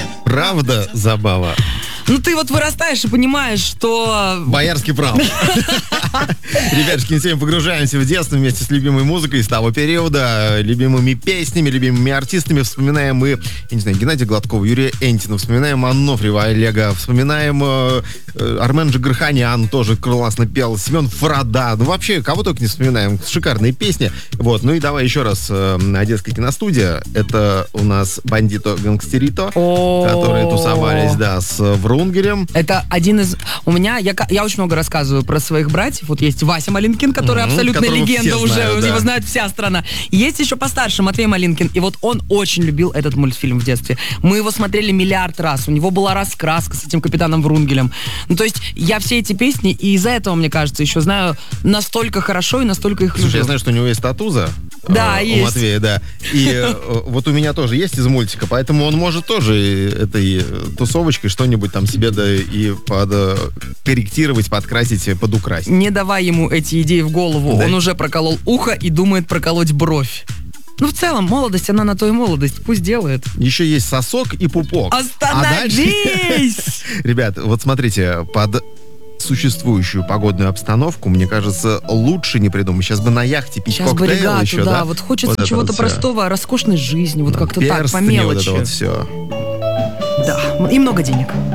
Правда забава. Ну, ты вот вырастаешь и понимаешь, что... Боярский прав. Ребятушки, сегодня погружаемся в детство вместе с любимой музыкой из того периода, любимыми песнями, любимыми артистами. Вспоминаем мы, я не знаю, Геннадия Гладкова, Юрия Энтина, вспоминаем Аннофриева Олега, вспоминаем Армен Джигарханян, тоже классно пел, Семен Фрада. Ну, вообще, кого только не вспоминаем. Шикарные песни. Вот, ну и давай еще раз Одесская киностудия. Это у нас Бандито Гангстерито, которые тусовались, да, с Врунгелем. Это один из... У меня... Я очень много рассказываю про своих братьев. Вот есть Вася Малинкин, который абсолютная легенда уже. Знают, да. Его знает вся страна. Есть еще постарше Матвей Малинкин. И вот он очень любил этот мультфильм в детстве. Мы его смотрели миллиард раз. У него была раскраска с этим капитаном Врунгелем. Ну, то есть я все эти песни, и из-за этого, мне кажется, еще знаю настолько хорошо и настолько их люблю. Слушай, я знаю, что у него есть татуза. Да, у есть. Матвея, да. И вот у меня тоже есть из мультика, поэтому он может тоже этой тусовочкой что-нибудь там себе да и корректировать, подкрасить, подукрасить. Не давай ему эти идеи в голову. Да. Он уже проколол ухо и думает проколоть бровь. Ну, в целом, молодость, она на то и молодость. Пусть делает. Еще есть сосок и пупок. Остановись! Ребят, вот смотрите, под существующую погодную обстановку, мне кажется, лучше не придумать. Сейчас бы на яхте пить сейчас коктейл бы регату, еще, да? Вот хочется вот чего-то вот простого, роскошной жизни, вот как-то так, по перстни, мелочи. вот это вот все. Да, и много денег.